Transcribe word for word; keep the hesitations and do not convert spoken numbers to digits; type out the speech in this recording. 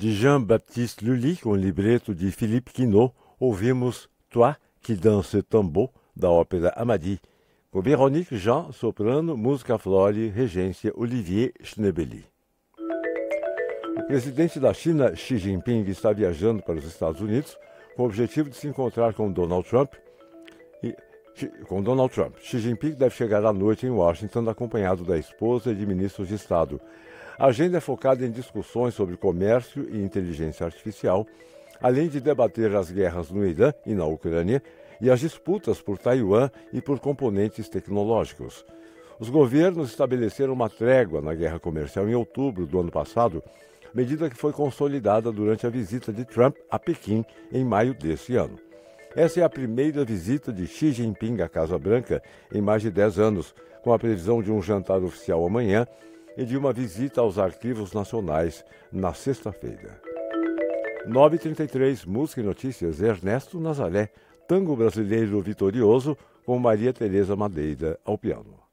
De Jean-Baptiste Lully, com libreto de Philippe Quinault, ouvimos Toi qui danse tambour, da ópera Amadie, com Véronique Jean, soprano, música flore, regência Olivier Schnebeli. O presidente da China, Xi Jinping, está viajando para os Estados Unidos com o objetivo de se encontrar com Donald Trump. E, com Donald Trump. Xi Jinping deve chegar à noite em Washington, acompanhado da esposa e de ministros de Estado. A agenda é focada em discussões sobre comércio e inteligência artificial, além de debater as guerras no Irã e na Ucrânia e as disputas por Taiwan e por componentes tecnológicos. Os governos estabeleceram uma trégua na guerra comercial em outubro do ano passado, medida que foi consolidada durante a visita de Trump a Pequim em maio deste ano. Essa é a primeira visita de Xi Jinping à Casa Branca em mais de dez anos, com a previsão de um jantar oficial amanhã e de uma visita aos arquivos nacionais na sexta-feira. nove e trinta e três, Música e Notícias, Ernesto Nazaré, tango brasileiro vitorioso com Maria Tereza Madeira ao piano.